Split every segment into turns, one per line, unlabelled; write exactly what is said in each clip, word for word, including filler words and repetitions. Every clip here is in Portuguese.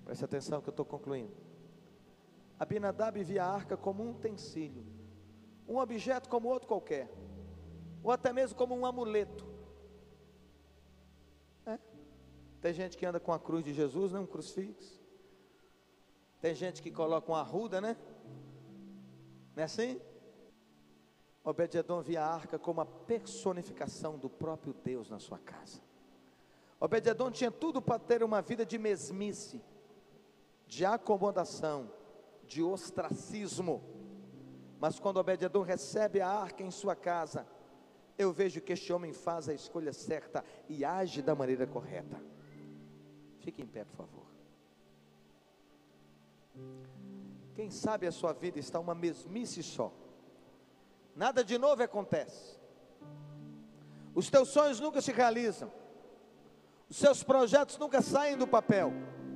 Preste atenção que eu estou concluindo. Abinadab via a arca como um utensílio, um objeto como outro qualquer, ou até mesmo como um amuleto. É. Tem gente que anda com a cruz de Jesus, né? Um crucifixo. Tem gente que coloca uma arruda, né? Não é assim? Obed-edom via a arca como a personificação do próprio Deus na sua casa. Obed-edom tinha tudo para ter uma vida de mesmice, de acomodação, de ostracismo. Mas quando Obed-edom recebe a arca em sua casa, eu vejo que este homem faz a escolha certa e age da maneira correta. Fique em pé, por favor. Quem sabe a sua vida está uma mesmice só. Nada de novo acontece. Os teus sonhos nunca se realizam. Os seus projetos nunca saem do papel.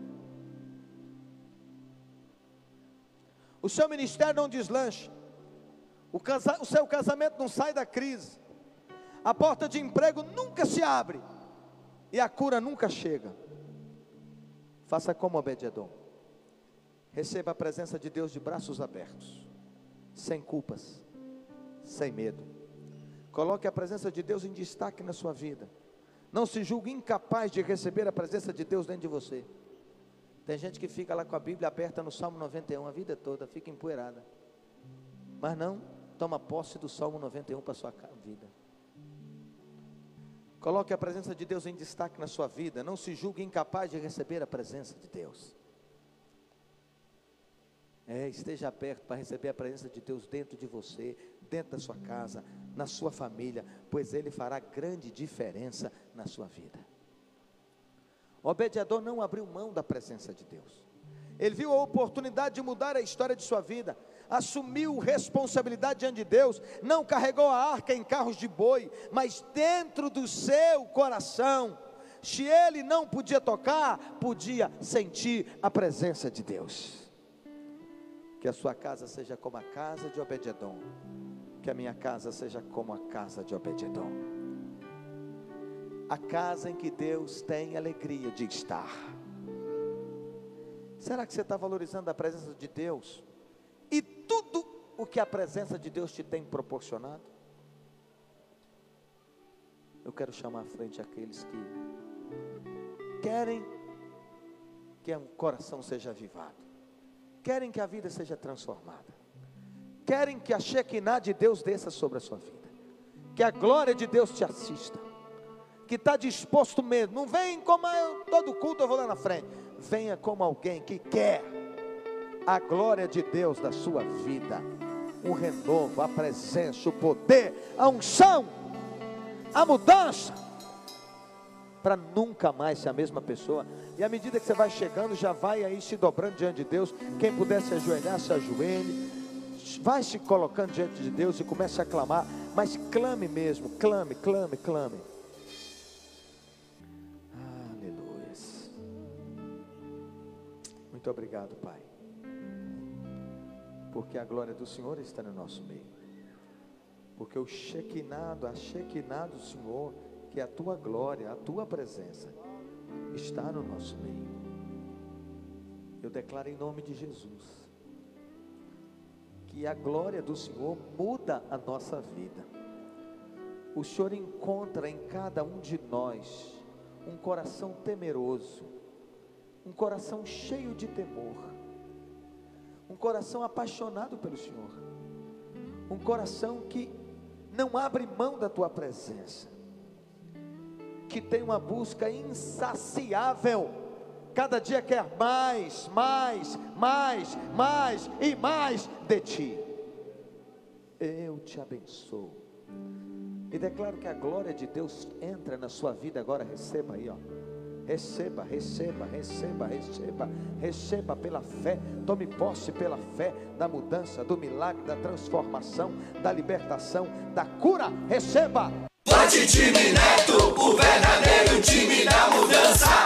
O seu ministério não deslancha. O, casa, o seu casamento não sai da crise. A porta de emprego nunca se abre. E a cura nunca chega. Faça como Obed-edom. Receba a presença de Deus de braços abertos, sem culpas, sem medo. Coloque a presença de Deus em destaque na sua vida. Não se julgue incapaz de receber a presença de Deus dentro de você. Tem gente que fica lá com a Bíblia aberta no Salmo noventa e um a vida toda, fica empoeirada. Mas não, toma posse do Salmo noventa e um para a sua vida. Coloque a presença de Deus em destaque na sua vida. Não se julgue incapaz de receber a presença de Deus. É, esteja aberto para receber a presença de Deus dentro de você, dentro da sua casa, na sua família, pois Ele fará grande diferença na sua vida. Obed-edom não abriu mão da presença de Deus. Ele viu a oportunidade de mudar a história de sua vida, assumiu responsabilidade diante de Deus, não carregou a arca em carros de boi, mas dentro do seu coração, se ele não podia tocar, podia sentir a presença de Deus. Que a sua casa seja como a casa de Obed-edom, que a minha casa seja como a casa de Obed-edom, a casa em que Deus tem alegria de estar. Será que você está valorizando a presença de Deus e tudo o que a presença de Deus te tem proporcionado? Eu quero chamar à frente aqueles que querem que o coração seja avivado, querem que a vida seja transformada, querem que a Shekinah de Deus desça sobre a sua vida, que a glória de Deus te assista, que está disposto mesmo. Não vem como eu, todo culto eu vou lá na frente. Venha como alguém que quer a glória de Deus da sua vida, um renovo, a presença, o poder, a unção, a mudança, para nunca mais ser a mesma pessoa. E à medida que você vai chegando, já vai aí se dobrando diante de Deus. Quem puder se ajoelhar, se ajoelhe, vai se colocando diante de Deus e comece a clamar, mas clame mesmo, clame, clame, clame. Aleluia. Muito obrigado, Pai, porque a glória do Senhor está no nosso meio, porque o Shekinah, a Shekinah do Senhor, que é a tua glória, a tua presença, está no nosso meio. Eu declaro em nome de Jesus, que a glória do Senhor muda a nossa vida. O Senhor encontra em cada um de nós um coração temeroso, um coração cheio de temor, um coração apaixonado pelo Senhor, um coração que não abre mão da tua presença, que tem uma busca insaciável, cada dia quer mais, mais, mais, mais e mais de ti. Eu te abençoo e declaro que a glória de Deus entra na sua vida agora. Receba aí, ó. Receba, receba, receba, receba, receba pela fé. Tome posse pela fé da mudança, do milagre, da transformação, da libertação, da cura. Receba.
Forte time Neto, o verdadeiro time da mudança.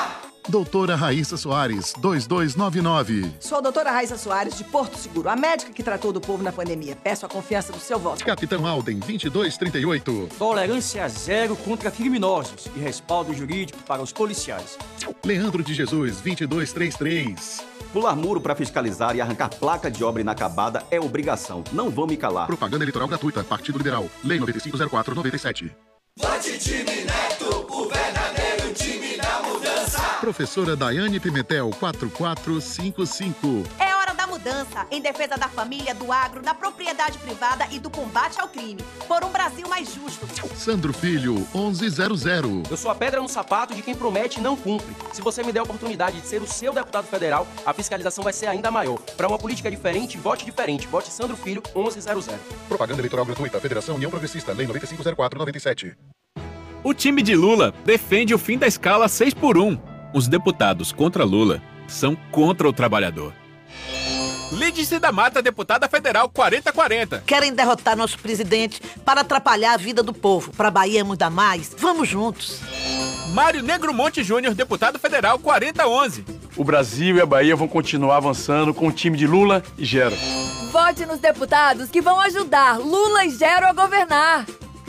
Doutora Raíssa Soares, dois dois nove nove.
Sou a doutora Raíssa Soares, de Porto Seguro, a médica que tratou do povo na pandemia. Peço a confiança do seu voto.
Capitão Alden, vinte e dois trinta e oito.
Tolerância zero contra criminosos e respaldo jurídico para os policiais.
Leandro de Jesus, vinte e dois trinta e três.
Pular muro para fiscalizar e arrancar placa de obra inacabada é obrigação. Não vão me calar.
Propaganda eleitoral gratuita. Partido Liberal. Lei noventa e cinco zero quatro noventa e sete.
Vote time Neto, o verdadeiro time da mudança.
Professora Daiane Pimentel, quatro quatro cinco cinco.
É hora da mudança, em defesa da família, do agro, da propriedade privada e do combate ao crime. Por um Brasil mais justo.
Sandro Filho, onze zero zero.
Eu sou a pedra no sapato de quem promete e não cumpre. Se você me der a oportunidade de ser o seu deputado federal, a fiscalização vai ser ainda maior. Para uma política diferente, vote diferente. Vote Sandro Filho, onze zero zero.
Propaganda eleitoral gratuita. Federação União Progressista. Lei noventa e cinco zero quatro noventa e sete.
O time de Lula defende o fim da escala seis por um. Os deputados contra Lula são contra o trabalhador. Lídice da Mata, deputada federal quarenta quarenta.
Querem derrotar nosso presidente para atrapalhar a vida do povo. Para a Bahia mudar mais, vamos juntos.
Mário Negro Monte Júnior, deputado federal quarenta onze.
O Brasil e a Bahia vão continuar avançando com o time de Lula e Gero.
Vote nos deputados que vão ajudar Lula e Gero a governar.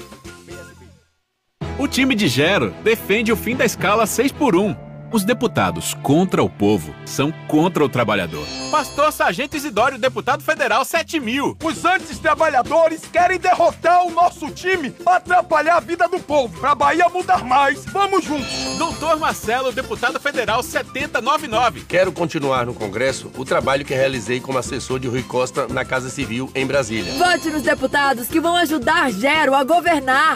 O time de Gero defende o fim da escala seis por um. Os deputados contra o povo são contra o trabalhador. Pastor Sargento Isidório, deputado federal sete mil.
Os antes-trabalhadores querem derrotar o nosso time para atrapalhar a vida do povo. Pra Bahia mudar mais, vamos juntos.
Doutor Marcelo, deputado federal setenta noventa e nove.
Quero continuar no Congresso o trabalho que realizei como assessor de Rui Costa na Casa Civil em Brasília.
Vote nos deputados que vão ajudar Gero a governar.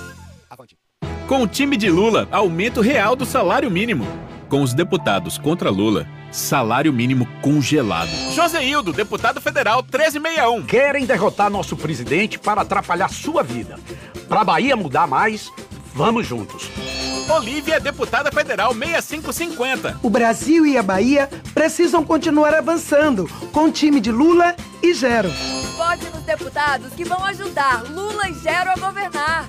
Com o time de Lula, aumento real do salário mínimo. Com os deputados contra Lula, salário mínimo congelado. Joseildo, deputado federal treze sessenta e um.
Querem derrotar nosso presidente para atrapalhar sua vida. Para a Bahia mudar mais, vamos juntos.
Olívia, deputada federal sessenta e cinco cinquenta.
O Brasil e a Bahia precisam continuar avançando com o time de Lula e Gero.
Vote nos deputados que vão ajudar Lula e Gero a governar.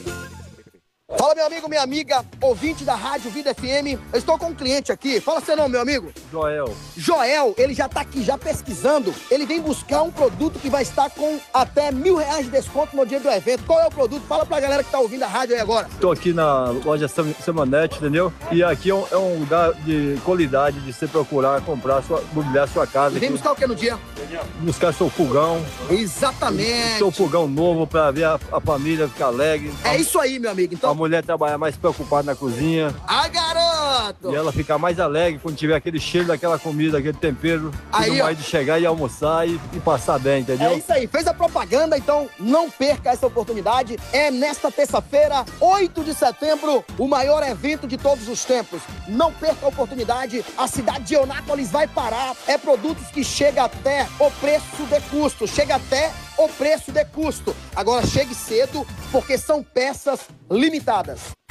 Fala, meu amigo, minha amiga, ouvinte da Rádio Vida F M. Eu estou com um cliente aqui. Fala seu nome, meu amigo.
Joel.
Joel, ele já está aqui, já pesquisando. Ele vem buscar um produto que vai estar com até mil reais de desconto no dia do evento. Qual é o produto? Fala pra galera que tá ouvindo a rádio aí agora.
Estou aqui na loja Semanete, entendeu? E aqui é um, é um lugar de qualidade de você procurar, comprar, sua, mobiliar sua casa.
E vem buscar o que no dia?
Buscar seu fogão.
Exatamente.
Seu fogão novo pra ver a, a família ficar alegre.
É isso aí, meu amigo. Então...
A mulher trabalhar mais preocupada na cozinha.
Ai, garoto!
E ela ficar mais alegre quando tiver aquele cheiro daquela comida, aquele tempero.
Aí,
tudo mais de chegar e almoçar e, e passar bem, entendeu?
É isso aí. Fez a propaganda, então não perca essa oportunidade. É nesta terça-feira, oito de setembro, o maior evento de todos os tempos. Não perca a oportunidade. A cidade de Eunápolis vai parar. É produtos que chega até o preço de custo. Chega até o preço de custo. Agora chegue cedo, porque são peças limitadas.